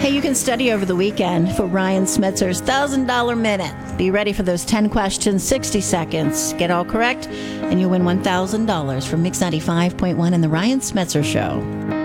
Hey, you can study over the weekend for Ryan Smitzer's $1,000 Minute. Be ready for those 10 questions, 60 seconds. Get all correct, and you win $1,000 from Mix 95.1 and the Ryan Smitzer Show.